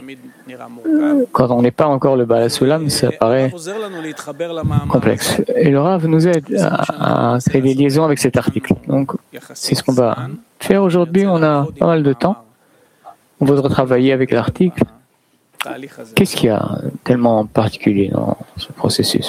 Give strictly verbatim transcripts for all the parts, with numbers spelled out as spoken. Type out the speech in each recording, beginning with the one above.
quand on n'est pas encore le Baal HaSulam, ça paraît complexe. Et le Rav nous aide à, à créer des liaisons avec cet article. Donc, c'est ce qu'on va faire aujourd'hui. On a pas mal de temps. On voudra travailler avec l'article. Qu'est-ce qu'il y a tellement particulier dans ce processus?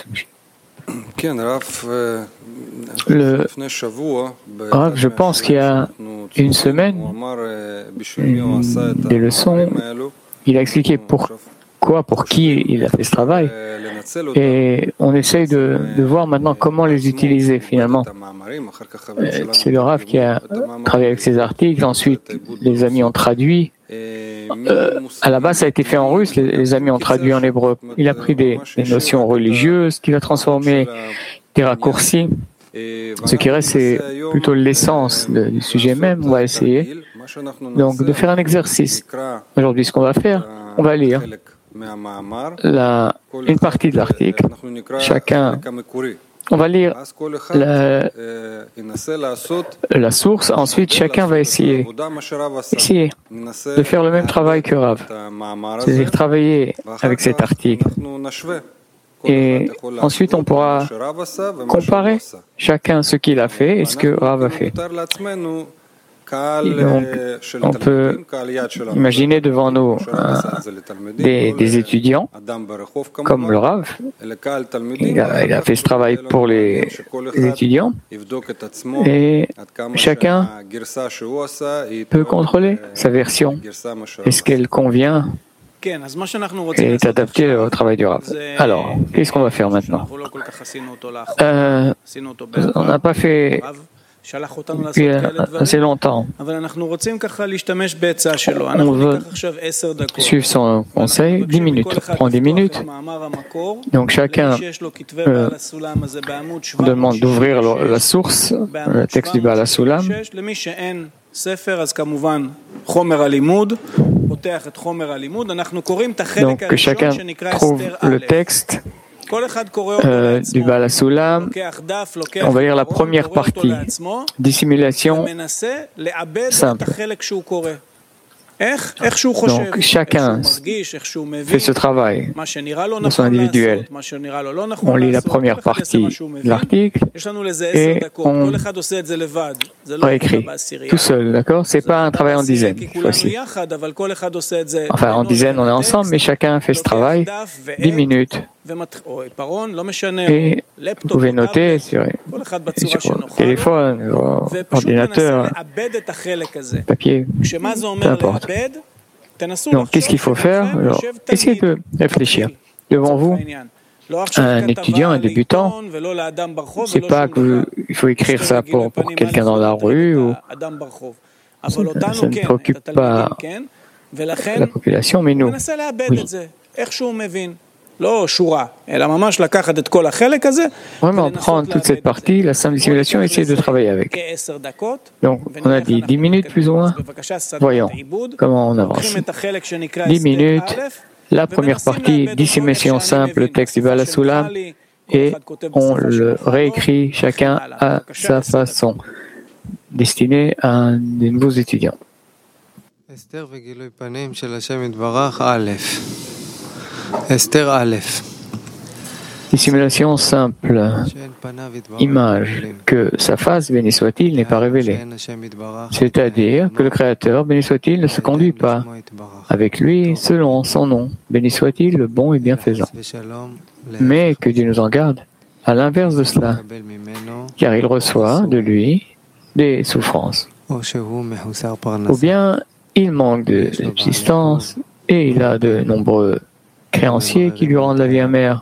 Le Rav, je pense qu'il y a une semaine, une des leçons, il a expliqué pourquoi, pour qui il a fait ce travail. Et on essaye de, de voir maintenant comment les utiliser finalement. C'est le Rav qui a travaillé avec ces articles, ensuite les amis ont traduit. Euh, à la base, ça a été fait en russe, les, les amis ont traduit en hébreu. Il a pris des, des notions religieuses qu'il a transformées, des raccourcis. Ce qui reste, c'est plutôt l'essence de, du sujet même. On va essayer donc de faire un exercice. Aujourd'hui, ce qu'on va faire, on va lire la, une partie de l'article. Chacun, on va lire la, la source. Ensuite, chacun va essayer, essayer de faire le même travail que Rav, c'est-à-dire travailler avec cet article. Et ensuite, on pourra comparer chacun ce qu'il a fait et ce que Rav a fait. Et donc, on peut imaginer devant nous euh, des, des étudiants, comme le Rav. Il a, il a fait ce travail pour les, les étudiants. Et chacun peut contrôler sa version. Est-ce qu'elle convient et est adapté au travail du Rav. Alors, qu'est-ce qu'on va faire maintenant? euh, On n'a pas fait depuis assez longtemps. On veut suivre son conseil. dix minutes. On prend dix minutes. Donc chacun euh, demande d'ouvrir la source, le texte du Baal HaSulam. Donc que chacun trouve le texte euh, du Baal HaSulam. On va lire la première partie, dissimulation simple. Donc chacun fait ce travail de son individuel. On lit la première partie de l'article et on réécrit tout seul, d'accord? C'est pas un travail en dizaine cette fois-ci. Enfin, en dizaine, on est ensemble, mais chacun fait ce travail, dix minutes. Et vous pouvez noter sur, sur téléphone, ordinateur, papier, peu importe. Donc, qu'est-ce qu'il faut faire? Alors, essayez de réfléchir. Devant vous, un étudiant, un débutant, c'est pas qu'il faut écrire ça pour, pour quelqu'un dans la rue, ou ça, ça ne préoccupe pas la population, mais nous, oui. Vraiment prendre toute cette partie, la simple dissimulation, et essayer de travailler avec. Donc, on a dit dix minutes plus ou moins. Voyons comment on avance. dix minutes, la première partie, dissimulation simple, le texte du Baal HaSulam, et on le réécrit chacun à sa façon, destiné à des nouveaux étudiants. Esther Aleph. Dissimulation simple. Image que sa face, béni soit-il, n'est pas révélée. C'est-à-dire que le Créateur, béni soit-il, ne se conduit pas avec lui selon son nom, béni soit-il, le bon et bienfaisant. Mais que Dieu nous en garde, à l'inverse de cela, car il reçoit de lui des souffrances. Ou bien il manque de subsistance et il a de nombreux créanciers qui lui rendent la vie amère.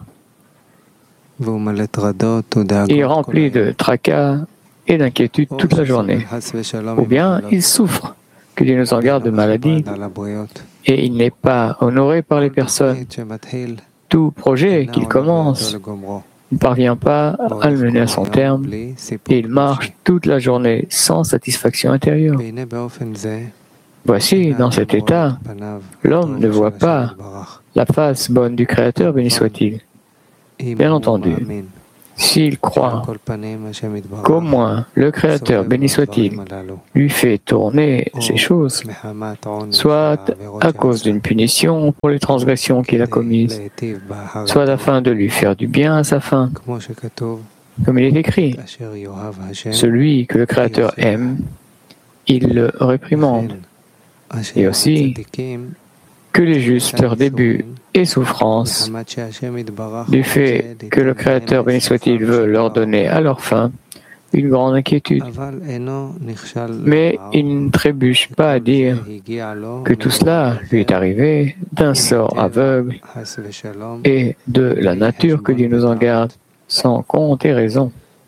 Il est rempli de tracas et d'inquiétudes toute la journée. Ou bien il souffre, que Dieu nous en garde de maladie, et il n'est pas honoré par les personnes. Tout projet qu'il commence ne parvient pas à le mener à son terme, et il marche toute la journée sans satisfaction intérieure. Voici, dans cet état, l'homme ne voit pas la face bonne du Créateur, béni soit-il. Bien entendu, s'il croit qu'au moins le Créateur, béni soit-il, lui fait tourner ces choses, soit à cause d'une punition pour les transgressions qu'il a commises, soit afin de lui faire du bien à sa fin, comme il est écrit, celui que le Créateur aime, il le réprimande, et aussi que les justes, leur début et souffrance, du fait que le Créateur, béni soit-il, veut leur donner à leur fin une grande inquiétude. Mais il ne trébuche pas à dire que tout cela lui est arrivé d'un sort aveugle et de la nature que Dieu nous en garde, sans compte et raison.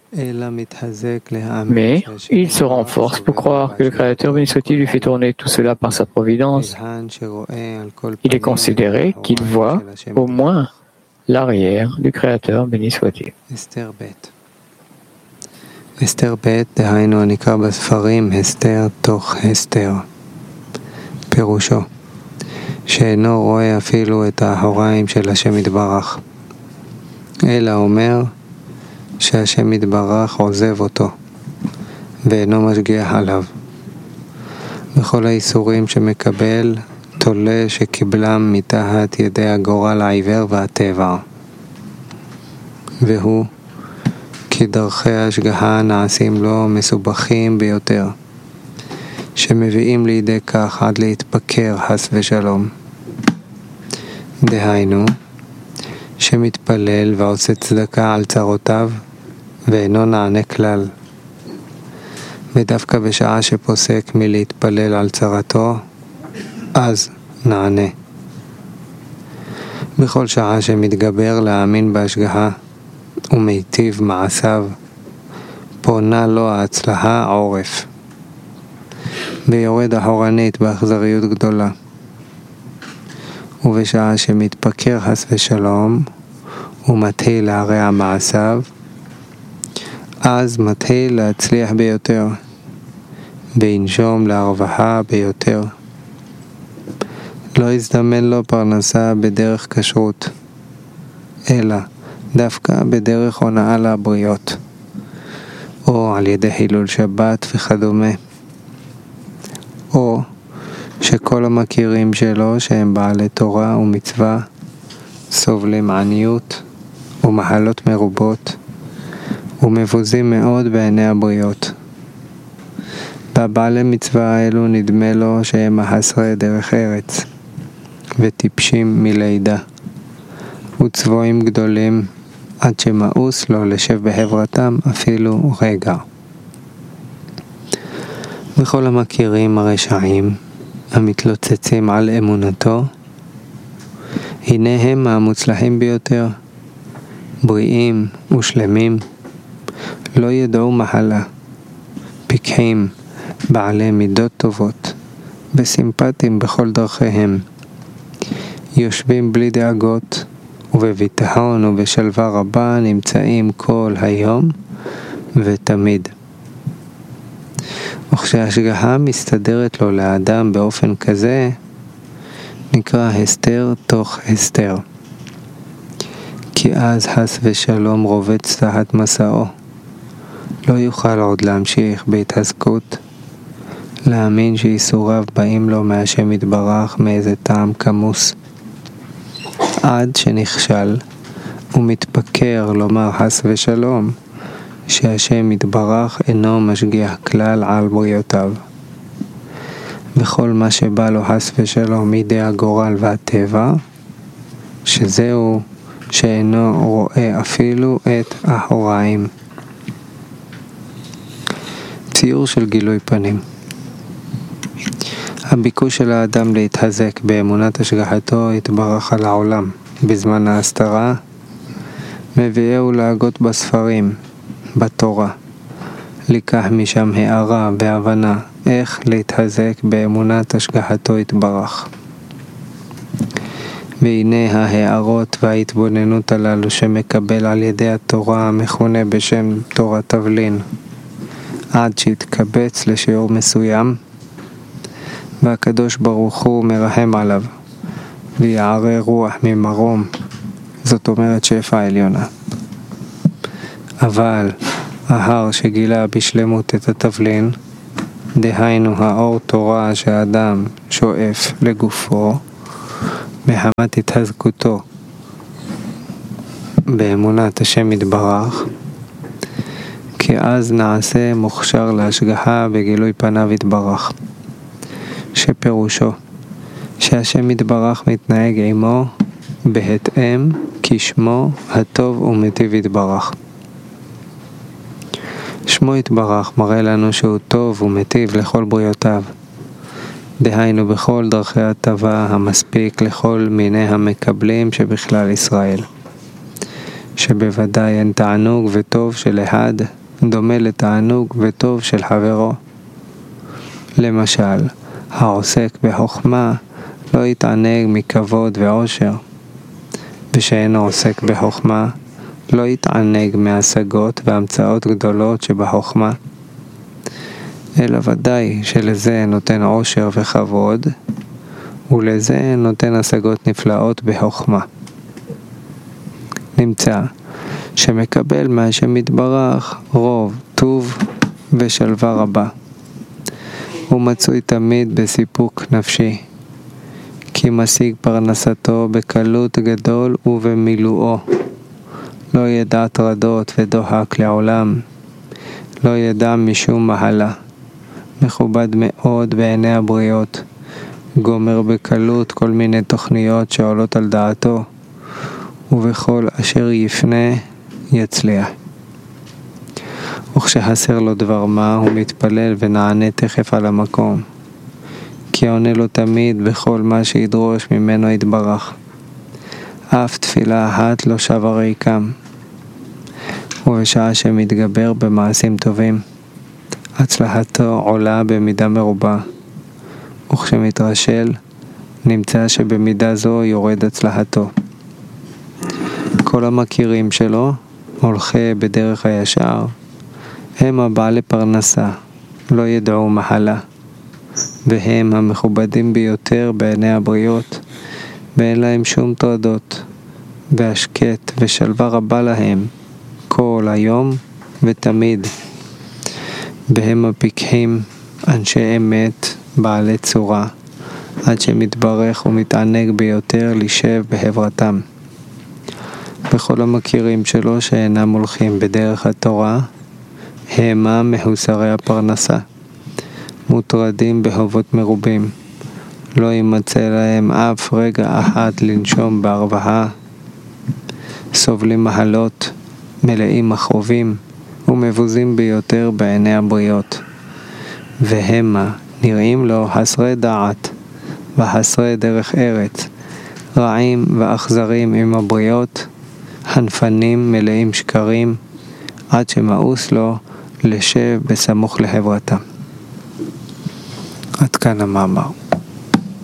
Mais il se renforce pour croire que le Créateur, béni soit-il, lui fait tourner tout cela par sa providence. Il est considéré qu'il voit au moins l'arrière du Créateur, béni soit-il. הסתר ב' דהיינו הנקרא בספרים הסתר תוך הסתר. פירושו שאינו רואה אפילו את האחוריים של השם יתברך, אלא אומר שהשם יתברך עוזב אותו ואינו משגיח עליו. בכל האיסורים שמקבל תולה שקיבלם מתחת ידי הגורל העיוור והטבע, והוא כי דרכי ההשגחה נעשים לו מסובכים ביותר, שמביאים לידי כך עד להתפקר חס ושלום. דהיינו, שמתפלל ועושה צדקה על צרותיו, ואינו נענה כלל. ודווקא בשעה שפוסק מלהתפלל על צרתו, אז נענה. בכל שעה שמתגבר להאמין בהשגחה, ומיטיב מעשיו, פונה לו ההצלחה עורף, ויורד אחורנית באכזריות גדולה. ובשעה שמתפקר חס ושלום, ומתחיל להרע מעשיו, אז מתחיל להצליח ביותר, וינשום להרווחה ביותר. לא יזדמן לו פרנסה בדרך כשרות, אלא דווקא בדרך הונאה לבריות, או על ידי חילול שבת וכדומה, או שכל המכירים שלו שהם בעלי תורה ומצווה סובלים עניות ומחלות מרובות ומבוזים מאוד בעיני הבריות. בבעלי מצווה האלו נדמה לו שהם חסרי דרך ארץ וטיפשים מלידה וצבועים גדולים, עד שמאוס לו לשב בחברתם אפילו רגע. וכל המכירים הרשעים המתלוצצים על אמונתו, הנה הם המוצלחים ביותר, בריאים ושלמים, לא ידעו מחלה, פיקחים, בעלי מידות טובות, וסימפטיים בכל דרכיהם, יושבים בלי דאגות, ובביטחון ובשלווה רבה נמצאים כל היום ותמיד. וכשההשגחה מסתדרת לו לאדם באופן כזה, נקרא הסתר תוך הסתר. כי אז חס ושלום רובץ תחת מסעו. לא יוכל עוד להמשיך בהתעסקות, להאמין שאיסוריו באים לו מהשם יתברך מאיזה טעם כמוס. עד שנכשל ומתפקר לומר חס ושלום שהשם יתברך אינו משגיח כלל על בריותיו, וכל מה שבא לו חס ושלום מידי הגורל והטבע, שזהו שאינו רואה אפילו את האחוריים. ציור של גילוי פנים. הביקוש של האדם להתחזק באמונת השגחתו יתברך על העולם בזמן ההסתרה, מביאהו להגות בספרים, בתורה, לקח משם הערה והבנה איך להתחזק באמונת השגחתו יתברך. והנה ההערות וההתבוננות הללו שמקבל על ידי התורה המכונה בשם תורת תבלין, עד שיתקבץ לשיעור מסוים, והקדוש ברוך הוא מרחם עליו ויערה רוח ממרום, זאת אומרת שפע עליונה, אבל ההר שגילה בשלמות את התבלין, דהיינו האור תורה שהאדם שואף לגופו, מחמת התחזקותו באמונת השם יתברך, כי אז נעשה מוכשר להשגחה בגילוי פניו יתברך, שפירושו שהשם יתברך מתנהג עמו בהתאם כשמו הטוב ומטיב יתברך. שמו יתברך מראה לנו שהוא טוב ומטיב לכל בריאותיו, דהיינו בכל דרכי הטבה המספיק לכל מיני המקבלים שבכלל ישראל, שבוודאי אין תענוג וטוב של אחד דומה לתענוג וטוב של חברו. למשל, העוסק בחוכמה לא יתענג מכבוד ועושר, ושאינו עוסק בחוכמה לא יתענג מהשגות והמצאות גדולות שבחוכמה, אלא ודאי שלזה נותן עושר וכבוד, ולזה נותן השגות נפלאות בחוכמה. נמצא שמקבל מהשם יתברך רוב, טוב ושלווה רבה. הוא מצוי תמיד בסיפוק נפשי, כי משיג פרנסתו בקלות גדול ובמילואו. לא ידע טרדות ודוחק לעולם, לא ידע משום מהלה, מכובד מאוד בעיני הבריות, גומר בקלות כל מיני תוכניות שעולות על דעתו, ובכל אשר יפנה יצליח. וכשחסר לו דבר מה הוא מתפלל ונענה תכף על המקום, כי עונה לו תמיד בכל מה שידרוש ממנו יתברך. אף תפילה אחת לא שווה ריקם. ובשעה שמתגבר במעשים טובים, הצלחתו עולה במידה מרובה, וכשמתרשל נמצא שבמידה זו יורד הצלחתו. כל המכירים שלו, הולכי בדרך הישר, הם הבעלי פרנסה, לא ידעו מחלה, והם המכובדים ביותר בעיני הבריות, ואין להם שום טרדות, והשקט ושלווה רבה להם כל היום ותמיד. והם הפיקחים, אנשי אמת, בעלי צורה, עד שמתברך ומתענג ביותר לשב בחברתם. וכל המכירים שלו שאינם הולכים בדרך התורה, המה מחוסרי הפרנסה, מוטרדים בהובות מרובים, לא יימצא להם אף רגע אחת לנשום בהרווחה, סובלים מחלות, מלאים מכאובים ומבוזים ביותר בעיני הבריות, והמה נראים לו חסרי דעת וחסרי דרך ארץ, רעים ואכזרים עם הבריות, חנפנים מלאים שקרים, עד שמאוס לו לשב בסמוך לחברתם. עד כאן המאמר.